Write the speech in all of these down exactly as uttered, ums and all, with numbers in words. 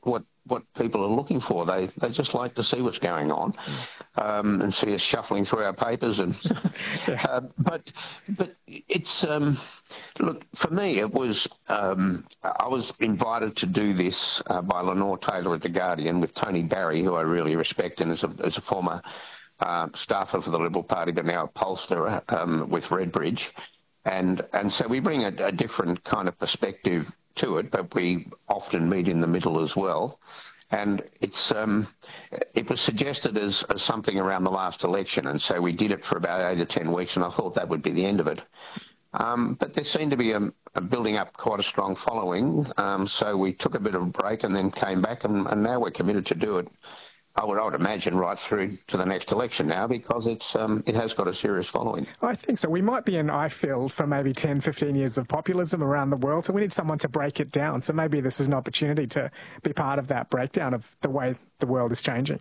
what what people are looking for. They they just like to see what's going on, um, and see us shuffling through our papers. And yeah. uh, but but it's um, look, for me it was um, I was invited to do this uh, by Lenore Taylor at the Guardian with Tony Barry, who I really respect, and as a as a former uh, staffer for the Liberal Party, but now a pollster um, with Redbridge. And and so we bring a, a different kind of perspective to it, but we often meet in the middle as well. And it's um, it was suggested as, as something around the last election, and so we did it for about eight or ten weeks, and I thought that would be the end of it. Um, but there seemed to be a, a building up quite a strong following, um, so we took a bit of a break and then came back, and, and now we're committed to do it. I would, I would imagine right through to the next election now, because it's um, it has got a serious following. I think so. We might be in, I feel, for maybe ten, fifteen years of populism around the world, so we need someone to break it down. So maybe this is an opportunity to be part of that breakdown of the way the world is changing.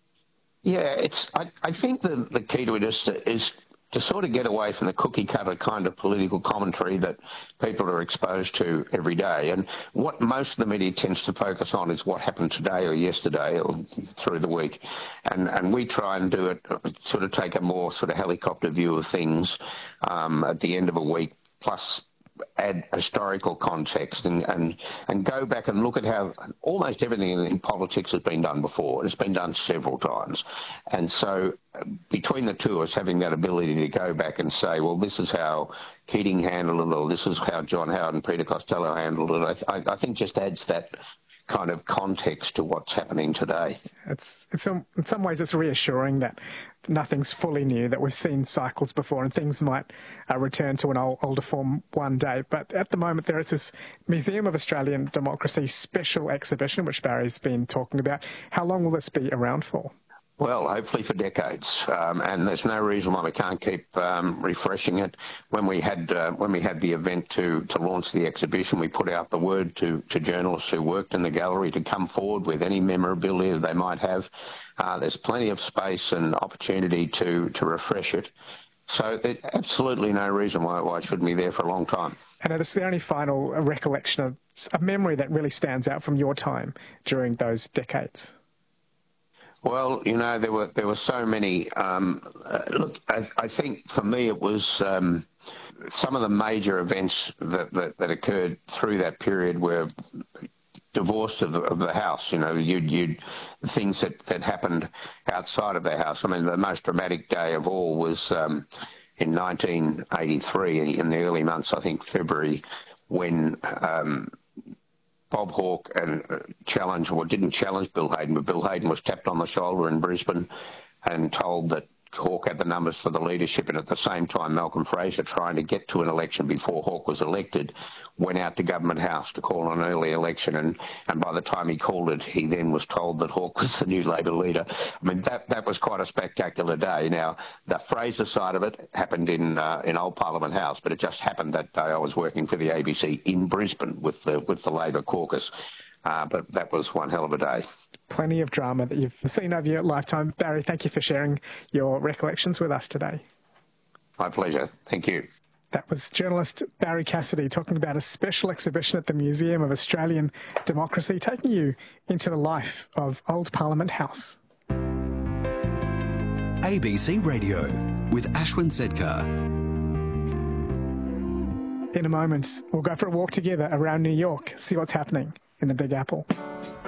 Yeah, it's. I, I think the, the key to it is to, is to sort of get away from the cookie-cutter kind of political commentary that people are exposed to every day. And what most of the media tends to focus on is what happened today or yesterday or through the week. And and we try and do it, sort of take a more sort of helicopter view of things um, at the end of a week, plus add historical context and, and, and go back and look at how almost everything in, in politics has been done before. It's been done several times. And so uh, between the two of us having that ability to go back and say, well, this is how Keating handled it, or this is how John Howard and Peter Costello handled it, I, I think just adds that kind of context to what's happening today. It's, it's in some ways it's reassuring that nothing's fully new, that we've seen cycles before and things might uh, return to an old, older form one day. But at the moment there is this Museum of Australian Democracy special exhibition, which Barry's been talking about. How long will this be around for? Well, hopefully for decades, um, and there's no reason why we can't keep um, refreshing it. When we had uh, when we had the event to to launch the exhibition, we put out the word to to journalists who worked in the gallery to come forward with any memorabilia they might have. Uh, there's plenty of space and opportunity to to refresh it. So there's absolutely no reason why, why it shouldn't be there for a long time. And is there any final recollection of a memory that really stands out from your time during those decades? Well, you know, there were there were so many. Um, uh, look, I, I think for me it was um, some of the major events that, that, that occurred through that period were divorced of the, of the house. You know, you'd, you'd things that, that happened outside of the house. I mean, the most dramatic day of all was um, in nineteen eighty-three, in the early months, I think February, when Um, Bob Hawke and uh, challenged, or didn't challenge Bill Hayden, but Bill Hayden was tapped on the shoulder in Brisbane and told that Hawke had the numbers for the leadership, and at the same time Malcolm Fraser, trying to get to an election before Hawke was elected, went out to Government House to call an early election, and, and by the time he called it, he then was told that Hawke was the new Labor leader. I mean, that that was quite a spectacular day. Now, the Fraser side of it happened in uh, in Old Parliament House, but it just happened that day I was working for the A B C in Brisbane with the, with the Labor caucus. Uh, but that was one hell of a day. Plenty of drama that you've seen over your lifetime. Barry, thank you for sharing your recollections with us today. My pleasure. Thank you. That was journalist Barry Cassidy talking about a special exhibition at the Museum of Australian Democracy, taking you into the life of Old Parliament House. A B C Radio with Ashwin Sedkar. In a moment, we'll go for a walk together around New York, see what's happening in the Big Apple.